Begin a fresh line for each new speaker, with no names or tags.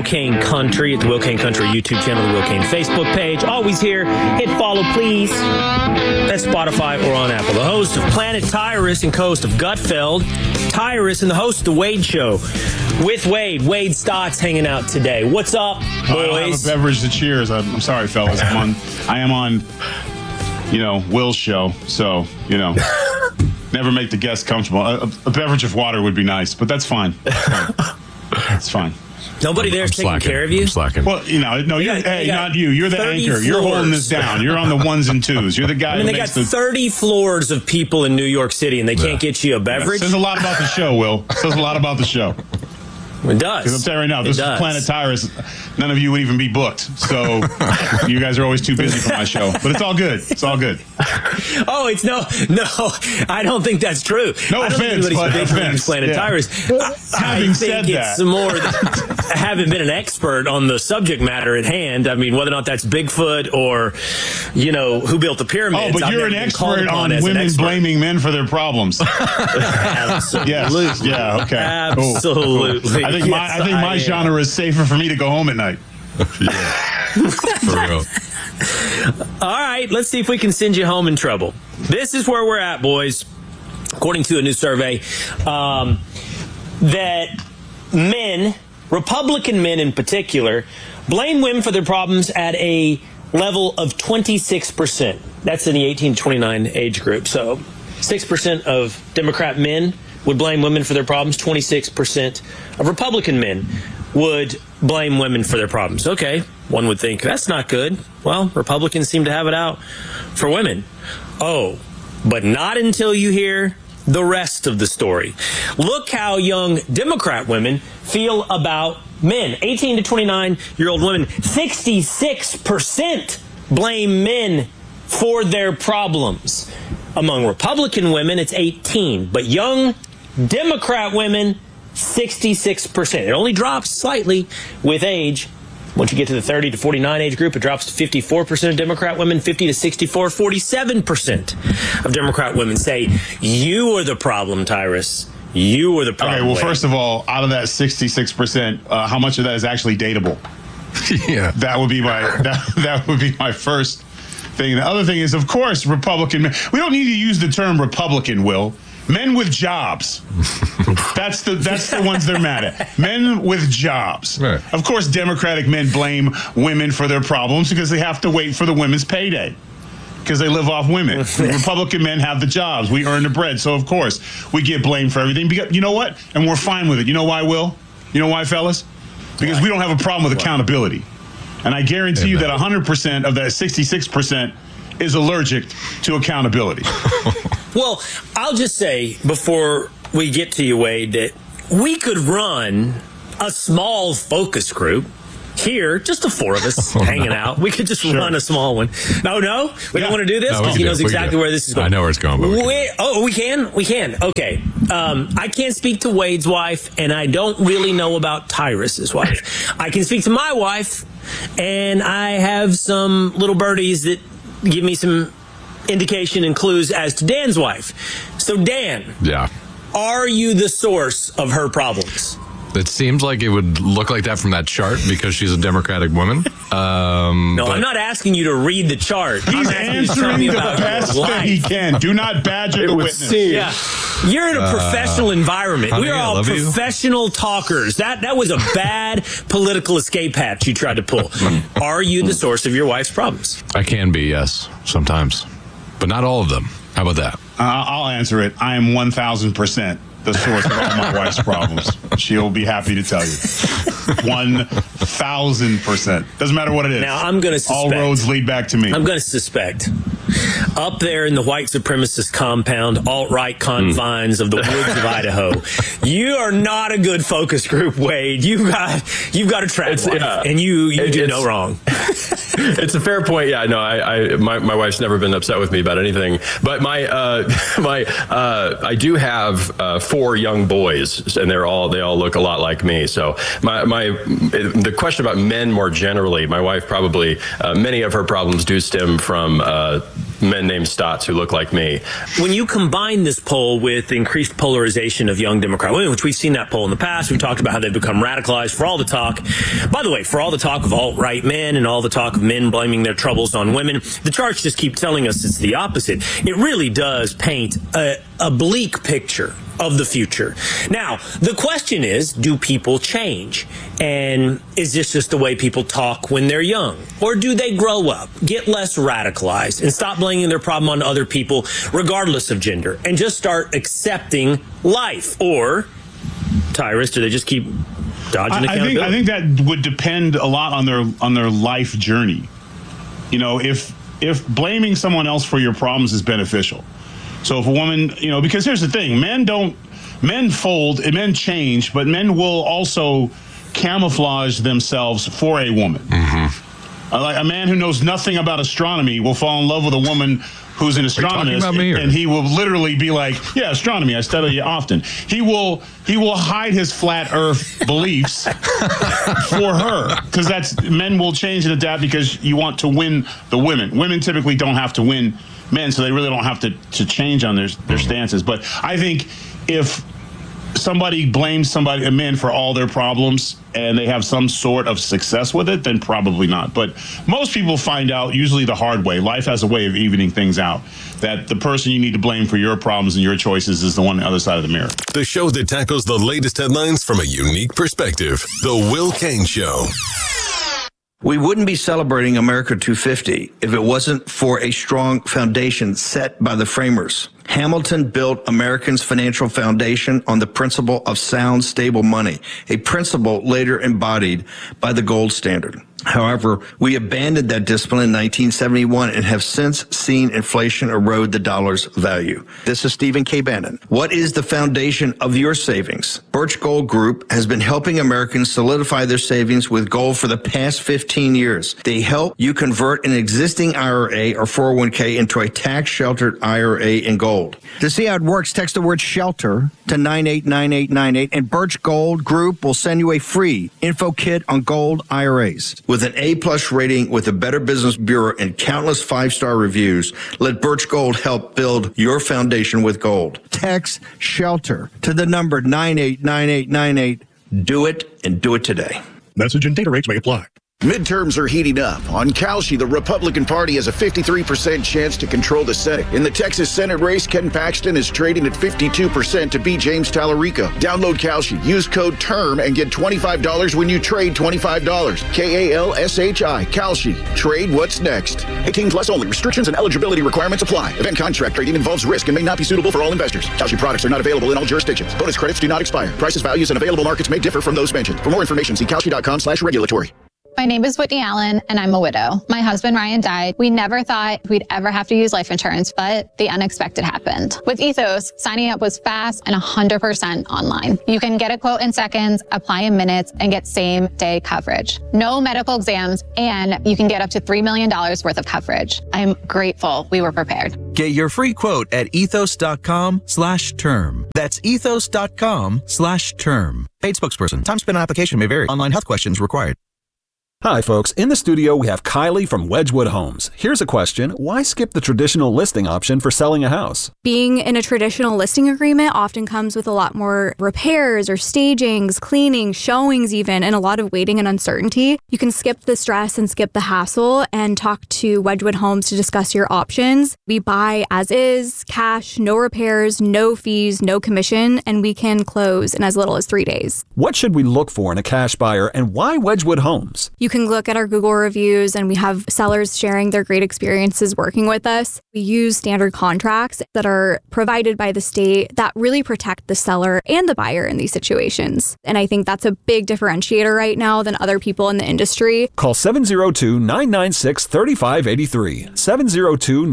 Will Kane Country at the Will Kane Country YouTube channel, the Will Kane Facebook page. Always here. Hit follow, please. That's Spotify or on Apple. The host of Planet Tyrus and co-host of Gutfeld, Tyrus, and the host of The Wade Show with Wade. Wade Stotts hanging out today. What's up, boys?
I don't have a beverage to cheers. I'm sorry, fellas. I am on, Will's show, so, never make the guests comfortable. A beverage of water would be nice, but that's fine. It's fine.
Nobody there's taking care of you?
I'm slacking.
Well, not you. You're the anchor. You're holding this down. You're on the ones and twos. You're the guy who
they got 30 floors of people in New York City, and they can't get you a beverage?
Says a lot about the show, Will. Says a lot about the show.
It does.
Because I'm telling you right now, this is Planet Tyrus. None of you would even be booked. So you guys are always too busy for my show. But it's all good. It's all good.
Oh, it's no. I don't think that's true.
No offense, but offense.
Planet Tyrus.
Having said that,
more. I haven't been an expert on the subject matter at hand. I mean, whether or not that's Bigfoot or, who built the pyramids.
Oh, but you're an expert on women blaming men for their problems.
Absolutely.
Yes. Yeah. Okay.
Absolutely.
I think my genre is safer for me to go home at night.
Yeah. For real.
All right, let's see if we can send you home in trouble. This is where we're at, boys. According to a new survey, that men, Republican men in particular, blame women for their problems at a level of 26%. That's in the 18 to 29 age group. So 6% of Democrat men would blame women for their problems. 26% of Republican men would blame women for their problems. Okay, one would think that's not good. Well, Republicans seem to have it out for women. Oh, but not until you hear the rest of the story. Look how young Democrat women feel about men. 18 to 29-year-old women, 66% blame men for their problems. Among Republican women, it's 18, but young Democrat women, 66%. It only drops slightly with age. Once you get to the 30 to 49 age group, it drops to 54% of Democrat women, 50 to 64, 47% of Democrat women say, you are the problem, Tyrus. You are the problem.
Okay, well, first of all, out of that 66%, how much of that is actually dateable?
Yeah.
That would be my first thing. The other thing is, of course, Republican men. We don't need to use the term Republican, Will. Men with jobs. That's the ones they're mad at. Men with jobs.
Right.
Of course, Democratic men blame women for their problems because they have to wait for the women's payday because they live off women. Republican men have the jobs. We earn the bread. So, of course, we get blamed for everything. Because, you know what? And we're fine with it. You know why, Will? You know why, fellas? Because we don't have a problem with accountability. And I guarantee you that 100% of that 66% is allergic to accountability.
Well, I'll just say before we get to you, Wade, that we could run a small focus group here, just the four of us hanging out. We could just run a small one. No, we don't want to do this because he knows exactly where this is going.
I know where it's going. But
we can. Okay. I can't speak to Wade's wife, and I don't really know about Tyrus's wife. I can speak to my wife, and I have some little birdies that give me some indication and clues as to Dan's wife. So, Dan.
Yeah.
Are you the source of her problems?
It seems like it would look like that from that chart because she's a Democratic woman. I'm
not asking you to read the chart.
He's answering the best that he can. Do not badger the witness.
Yeah. You're in a professional environment.
Honey,
We're all professional talkers. That was a bad political escape hatch you tried to pull. Are you the source of your wife's problems?
I can be, yes, sometimes. But not all of them. How about that?
I'll answer it. I am 1,000% the source of all my wife's problems. She'll be happy to tell you. 1,000%. Doesn't matter what it is.
Now, I'm going to suspect.
All roads lead back to me.
I'm going to suspect. Up there in the white supremacist compound, alt-right confines of the woods of Idaho, you are not a good focus group, Wade. You've got a track wife, and you do no wrong.
It's a fair point. Yeah, no, my wife's never been upset with me about anything. But I do have 4 young boys, and they all look a lot like me. So the question about men more generally, my wife probably many of her problems do stem from men named Stotts who look like me.
When you combine this poll with the increased polarization of young Democrat women, which we've seen that poll in the past, we've talked about how they've become radicalized for all the talk. By the way, for all the talk of alt-right men and all the talk of men blaming their troubles on women, the charts just keep telling us it's the opposite. It really does paint a bleak picture of the future. Now, the question is, do people change? And is this just the way people talk when they're young? Or do they grow up, get less radicalized, and stop blaming their problem on other people, regardless of gender, and just start accepting life? Or, Tyrus, do they just keep dodging accountability?
I think that would depend a lot on their life journey. You know, if blaming someone else for your problems is beneficial. So if a woman, because here's the thing, men fold, and men change, but men will also camouflage themselves for a woman. Mm-hmm. Like a man who knows nothing about astronomy will fall in love with a woman who's an astronomist, and he will literally be like, yeah, astronomy, I study it often. He will hide his flat earth beliefs for her, because men will change and adapt because you want to win the women. Women typically don't have to win men, so they really don't have to change on their stances. But I think if somebody blames a man for all their problems and they have some sort of success with it, then probably not. But most people find out usually the hard way. Life has a way of evening things out, that the person you need to blame for your problems and your choices is the one on the other side of the mirror.
The show that tackles the latest headlines from a unique perspective. The Will Cain Show.
We wouldn't be celebrating America 250 if it wasn't for a strong foundation set by the framers. Hamilton built Americans' financial foundation on the principle of sound, stable money, a principle later embodied by the gold standard. However, we abandoned that discipline in 1971 and have since seen inflation erode the dollar's value. This is Stephen K. Bannon. What is the foundation of your savings? Birch Gold Group has been helping Americans solidify their savings with gold for the past 15 years. They help you convert an existing IRA or 401k into a tax-sheltered IRA in gold. To see how it works, text the word SHELTER to 989898, and Birch Gold Group will send you a free info kit on gold IRAs. With an A-plus rating with the Better Business Bureau and countless 5-star reviews, let Birch Gold help build your foundation with gold. Text SHELTER to the number 989898. Do it, and do it today.
Message and data rates may apply.
Midterms are heating up. On Kalshi, the Republican Party has a 53% chance to control the Senate. In the Texas Senate race, Ken Paxton is trading at 52% to beat James Tallarico. Download Kalshi, use code TERM, and get $25 when you trade $25. KALSHI, Kalshi. Trade what's next. 18 plus only. Restrictions and eligibility requirements apply. Event contract trading involves risk and may not be suitable for all investors. Kalshi products are not available in all jurisdictions. Bonus credits do not expire. Prices, values, and available markets may differ from those mentioned. For more information, see kalshi.com/regulatory.
My name is Whitney Allen, and I'm a widow. My husband, Ryan, died. We never thought we'd ever have to use life insurance, but the unexpected happened. With Ethos, signing up was fast and 100% online. You can get a quote in seconds, apply in minutes, and get same-day coverage. No medical exams, and you can get up to $3 million worth of coverage. I'm grateful we were prepared.
Get your free quote at ethos.com/term. That's ethos.com/term. Paid spokesperson. Time spent on application may vary. Online health questions required.
Hi, folks. In the studio, we have Kylie from Wedgwood Homes. Here's a question. Why skip the traditional listing option for selling a house?
Being in a traditional listing agreement often comes with a lot more repairs or stagings, cleaning, showings even, and a lot of waiting and uncertainty. You can skip the stress and skip the hassle and talk to Wedgwood Homes to discuss your options. We buy as is, cash, no repairs, no fees, no commission, and we can close in as little as 3 days.
What should we look for in a cash buyer, and why Wedgwood Homes?
You can look at our Google reviews, and we have sellers sharing their great experiences working with us. We use standard contracts that are provided by the state that really protect the seller and the buyer in these situations. And I think that's a big differentiator right now than other people in the industry.
Call 702-996-3583. 702